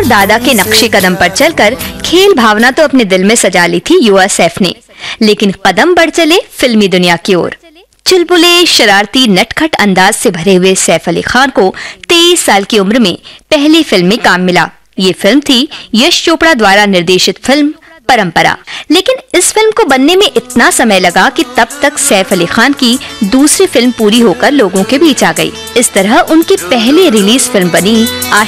और दादा के नक्शे कदम पर चलकर खेल भावना तो अपने दिल में सजा ली थी युवा सैफ ने, लेकिन कदम बढ़ चले फिल्मी दुनिया की ओर। चुलबुले, शरारती, नटखट अंदाज से भरे हुए सैफ अली खान को 23 साल की उम्र में पहली फिल्म में काम मिला। ये फिल्म थी यश चोपड़ा द्वारा निर्देशित फिल्म परंपरा। लेकिन इस फिल्म को बनने में इतना समय लगा कि तब तक सैफ अली खान की दूसरी फिल्म पूरी होकर लोगों के बीच आ गई। इस तरह उनकी पहली रिलीज फिल्म बनी